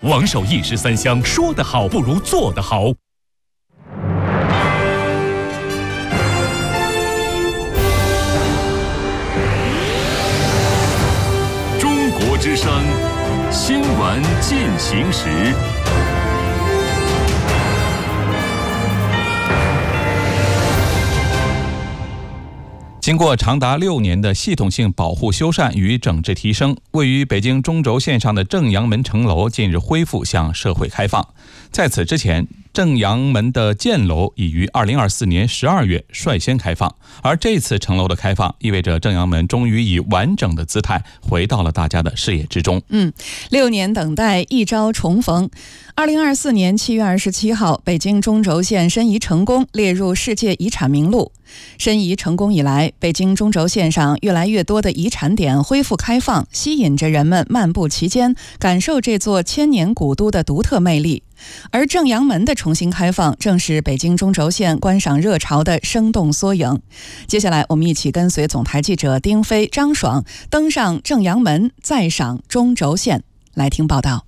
王守义13香，说得好不如做得好。中国之声，新闻进行时。 经过长达6年的系统性保护修缮与整治提升，位于北京中轴线上的正阳门城楼近日恢复向社会开放。在此之前，正阳门的建楼已于2024年12月率先开放，而这次城楼的开放意味着正阳门终于以完整的姿态回到了大家的视野之中。 6年等待一朝重逢。2024年7月27号，北京中轴线申遗成功，列入世界遗产名录。申遗成功以来，北京中轴线上越来越多的遗产点恢复开放，吸引着人们漫步其间，感受这座千年古都的独特魅力。而正阳门的重新开放，正是北京中轴线观赏热潮的生动缩影。接下来，我们一起跟随总台记者丁飞、张爽登上正阳门，再赏中轴线。来听报道。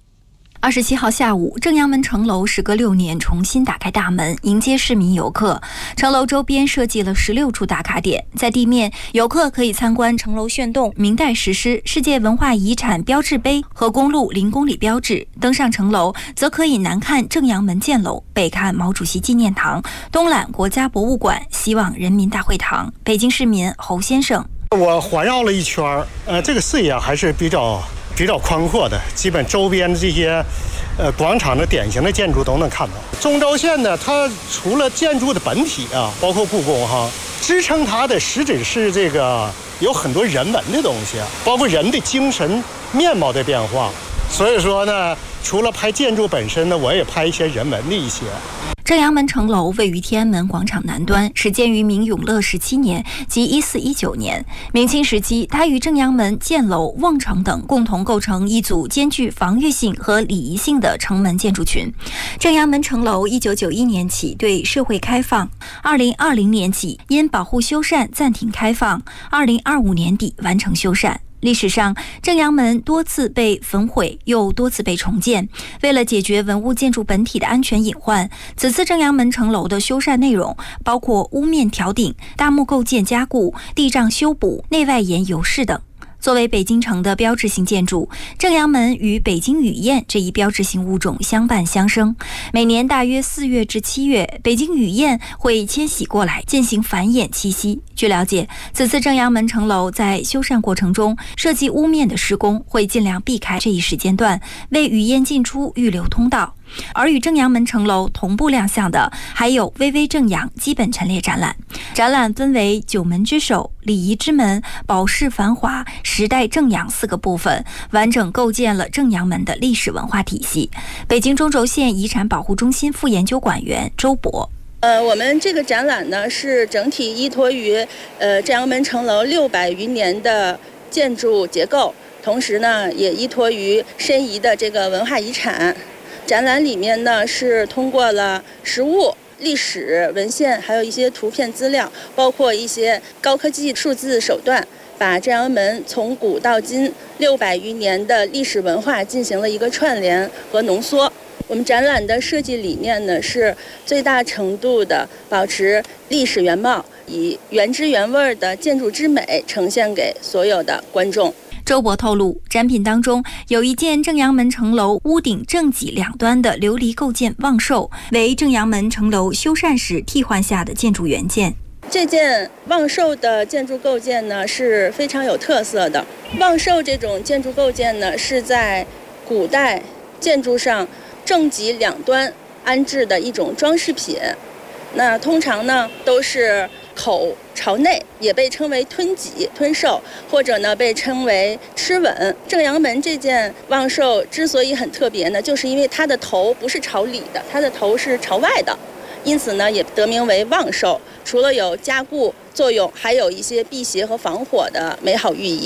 27号下午，正阳门城楼时隔6年重新打开大门，迎接市民游客。城楼周边设计了16处打卡点，在地面，游客可以参观城楼炫动、明代石狮、世界文化遗产标志碑和公路0公里标志；登上城楼，则可以南看正阳门建楼，北看毛主席纪念堂，东览国家博物馆、西望人民大会堂。北京市民侯先生： 我环绕了一圈，这个视野还是比较宽阔的，基本周边的这些广场的典型的建筑都能看到。中轴线呢，它除了建筑的本体啊，包括故宫哈，支撑它的实质是这个有很多人文的东西，包括人的精神面貌的变化。所以说呢，除了拍建筑本身呢，我也拍一些人文的一些。 正阳门城楼位于天安门广场南端，始建于明永乐17年即1419年。明清时期，它与正阳门、建楼、瓮城等共同构成一组兼具防御性和礼仪性的城门建筑群。正阳门城楼1991年起对社会开放，2020年起因保护修缮暂停开放，2025年底完成修缮。历史上，正阳门多次被焚毁，又多次被重建。为了解决文物建筑本体的安全隐患，此次正阳门城楼的修缮内容包括屋面挑顶、大木构件加固、地障修补、内外檐油饰等。作为北京城的标志性建筑，正阳门与北京雨燕这一标志性物种相伴相生。每年大约4月至7月，北京雨燕会迁徙过来进行繁衍栖息。据了解，此次正阳门城楼在修缮过程中，设计屋面的施工会尽量避开这一时间段，为雨燕进出预留通道。而与正阳门城楼同步亮相的还有巍巍正阳基本陈列展览。展览分为九门之首、礼仪之门、宝饰繁华、时代正阳4个部分，完整构建了正阳门的历史文化体系。北京中轴线遗产保护中心副研究馆员周博： 我们这个展览呢是整体依托于正阳门城楼600余年的建筑结构，同时呢也依托于申遗的这个文化遗产。展览里面呢是通过了实物、历史文献，还有一些图片资料，包括一些高科技数字手段，把正阳门从古到今600余年的历史文化进行了一个串联和浓缩。我们展览的设计理念呢是最大程度的保持历史原貌，以原汁原味的建筑之美呈现给所有的观众。 周博透露，展品当中有一件正阳门城楼屋顶正脊两端的琉璃构件望寿，为正阳门城楼修缮时替换下的建筑原件。 这件望寿的建筑构件呢是非常有特色的。望寿这种建筑构件呢是在古代建筑上正脊两端安置的一种装饰品。那通常呢都是口朝内，也被称为吞脊、吞寿，或者呢被称为吃吻。正阳门这件望寿之所以很特别呢，就是因为它的头不是朝里的，它的头是朝外的，因此呢也得名为望寿。除了有加固作用，还有一些辟邪和防火的美好寓意。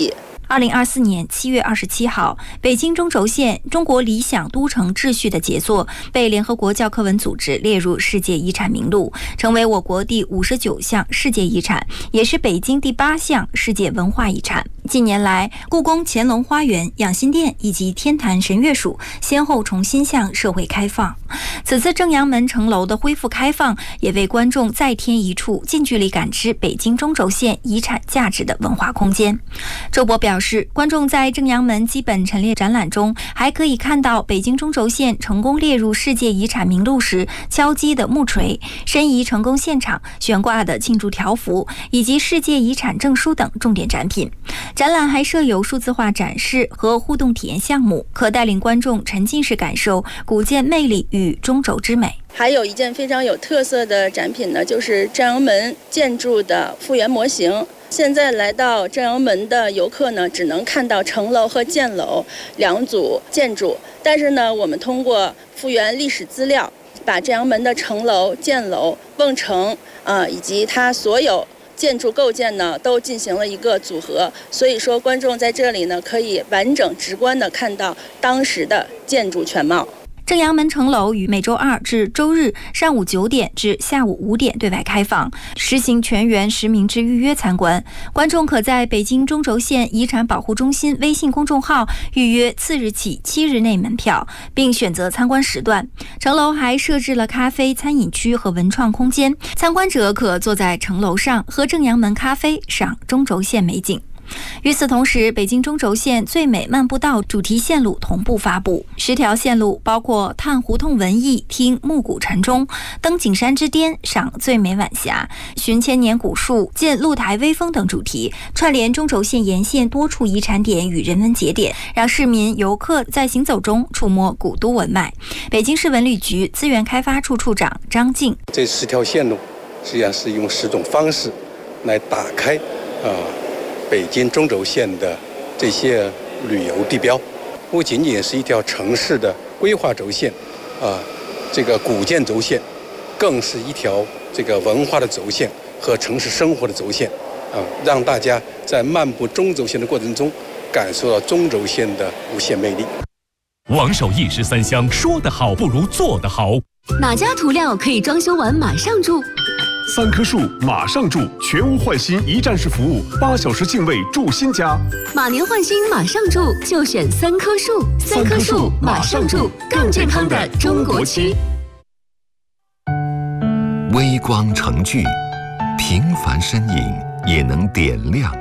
2024年7月27号，北京中轴线中国理想都城秩序的杰作被联合国教科文组织列入世界遗产名录，成为我国第59项世界遗产，也是北京第8项世界文化遗产。近年来，故宫乾隆花园、养心殿以及天坛神乐署先后重新向社会开放。此次正阳门城楼的恢复开放，也为观众再添一处近距离感知北京中轴线遗产价值的文化空间。周博表示，观众在正阳门基本陈列展览中，还可以看到北京中轴线成功列入世界遗产名录时敲击的木锤、申遗成功现场悬挂的庆祝条幅，以及世界遗产证书等重点展品。展览还设有数字化展示和互动体验项目，可带领观众沉浸式感受古建魅力与中轴之美。 还有一件非常有特色的展品呢，就是正阳门建筑的复原模型。现在来到正阳门的游客呢，只能看到城楼和箭楼两组建筑，但是呢，我们通过复原历史资料，把正阳门的城楼、箭楼、瓮城以及它所有建筑构件呢，都进行了一个组合，所以说观众在这里呢，可以完整直观地看到当时的建筑全貌。 正阳门城楼于每周2至周日上午9点至下午5点对外开放，实行全员实名制预约参观。观众可在北京中轴线遗产保护中心微信公众号预约次日起7日内门票，并选择参观时段。城楼还设置了咖啡、餐饮区和文创空间，参观者可坐在城楼上喝正阳门咖啡，赏中轴线美景。与此同时，北京中轴线最美漫步道主题线路同步发布，10条线路包括探胡同文艺、听暮鼓晨钟、登景山之巅、赏最美晚霞、寻千年古树、见露台微风等主题，串联中轴线沿线多处遗产点与人文节点，让市民游客在行走中触摸古都文脉。北京市文旅局资源开发处处长张静： 这10条线路实际上是用10种方式来打开北京中轴线的这些旅游地标，不仅仅是一条城市的规划轴线，这个古建轴线，更是一条这个文化的轴线和城市生活的轴线，让大家在漫步中轴线的过程中，感受到中轴线的无限魅力。 王守义13香，说得好不如做得好。 哪家涂料可以装修完马上住 ？3棵树马上住，全屋换新一站式服务，8小时净位住新家。 马年换新马上住，就选3棵树。3棵树马上住，更健康的中国区。 微光成炬，平凡身影也能点亮